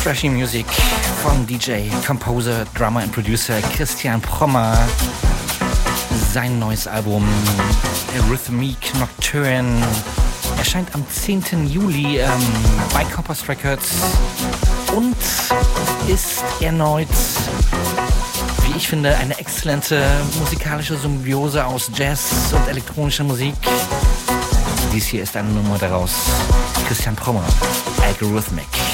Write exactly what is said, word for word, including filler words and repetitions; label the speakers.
Speaker 1: Freshy Music von D J, Composer, Drummer und Producer Christian Prommer. Sein neues Album Eurythmic Nocturne erscheint am zehnten Juli ähm, bei Compass Records und ist erneut, wie ich finde, eine exzellente musikalische Symbiose aus Jazz und elektronischer Musik. Dies hier ist eine Nummer daraus. Christian Prommer, Algorithmic.